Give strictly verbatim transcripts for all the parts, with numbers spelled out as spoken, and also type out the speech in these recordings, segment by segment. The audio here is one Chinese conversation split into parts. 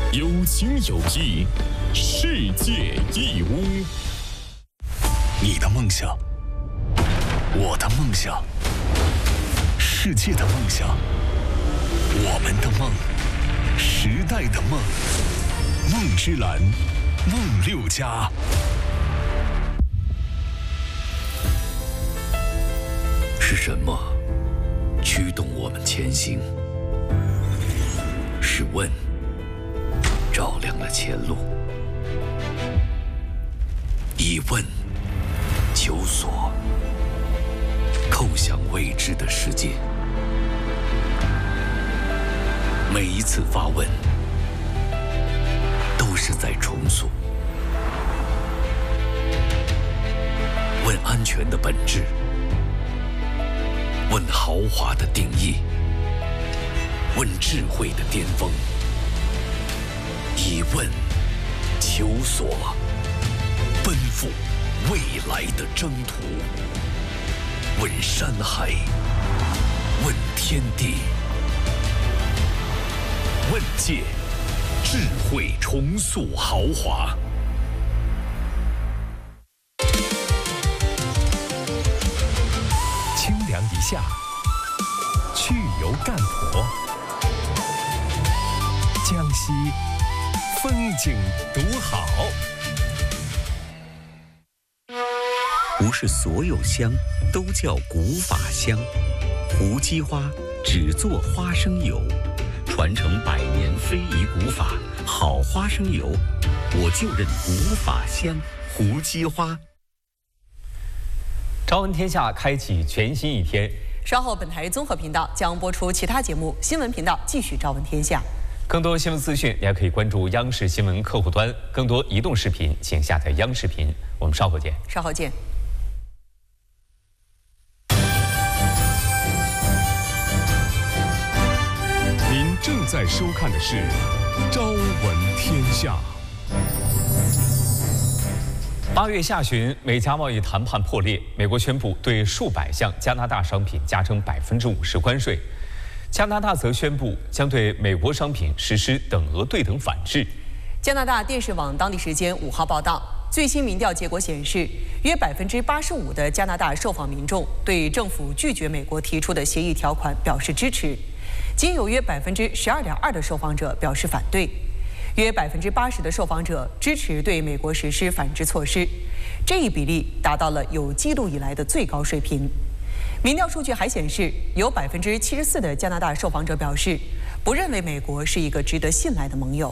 有情有义，世界义乌。 你的梦想，我的梦想，世界的梦想，我们的梦，时代的梦。梦之蓝，梦六家。是什么驱动我们前行？是问照亮了前路，以问求索，叩响未知的世界。每一次发问，都是在重塑。问安全的本质，问豪华的定义，问智慧的巅峰，以问求索，奔赴未来的征途。问山海，问天地，问界，智慧重塑豪华。清凉一下，去油干婆。江西风景独好。 不是所有香都叫古法香，胡姬花只做花生油，传承百年非遗古法，好花生油，我就认古法香胡姬花。 朝闻天下开启全新一天。 稍后本台综合频道将播出其他节目，新闻频道继续朝闻天下。 更多新闻资讯，你还可以关注央视新闻客户端。更多移动视频，请下载央视频。我们稍后见。 稍后见。 您正在收看的是《朝闻天下》。 八月下旬，美加贸易谈判破裂，美国宣布对数百项加拿大商品加征百分之五十关税。加拿大则宣布将对美国商品实施等额对等反制。 加拿大电视网当地时间五号报道，最新民调结果显示，约百分之八十五的加拿大受访民众对政府拒绝美国提出的协议条款表示支持，仅有约百分之十二点二的受访者表示反对，约百分之八十的受访者支持对美国实施反制措施，这一比例达到了有记录以来的最高水平。民调数据还显示，有百分之七十四的加拿大受访者表示不认为美国是一个值得信赖的盟友。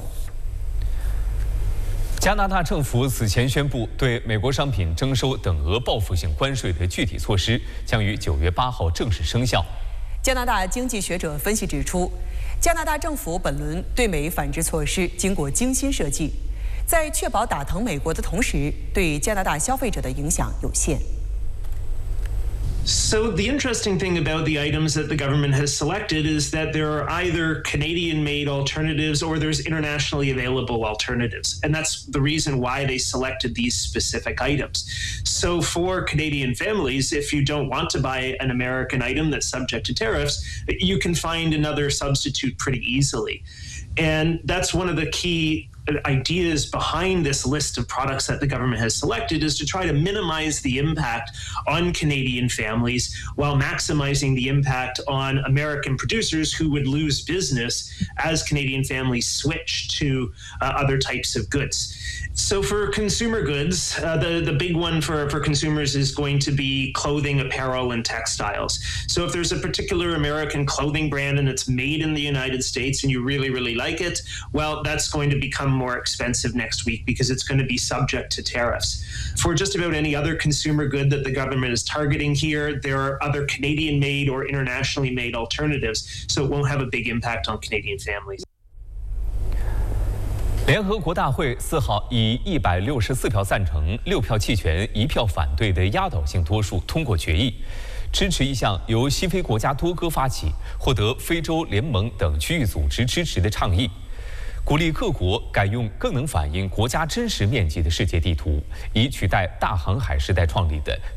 加拿大政府此前宣布对美国商品征收等额报复性关税的具体措施将于九月八号正式生效。 加拿大经济学者分析指出，加拿大政府本轮对美反制措施经过精心设计，在确保打疼美国的同时，对加拿大消费者的影响有限。 So the interesting thing about the items that the government has selected is that there are either Canadian-made alternatives or there's internationally available alternatives. And that's the reason why they selected these specific items. So for Canadian families, if you don't want to buy an American item that's subject to tariffs, you can find another substitute pretty easily. And that's one of the key ideas behind this list of products that the government has selected, is to try to minimize the impact on Canadian families while maximizing the impact on American producers who would lose business as Canadian families switch to uh, other types of goods. So for consumer goods, uh, the, the big one for, for consumers is going to be clothing, apparel, and textiles. So if there's a particular American clothing brand and it's made in the United States and you really, really like it, well, that's going to become more expensive next week because it's going to be subject to tariffs. For just about any other consumer good that the government is targeting here, there are other Canadian-made or internationally made alternatives, so it won't have a big impact on Canadian families. 联合国大会四号以一百六十四票赞成、六票弃权、一票反对的压倒性多数通过决议，支持一项由西非国家多哥发起、获得非洲联盟等区域组织支持的倡议，鼓励各国改用更能反映国家真实面积的世界地图，以取代大航海时代创立的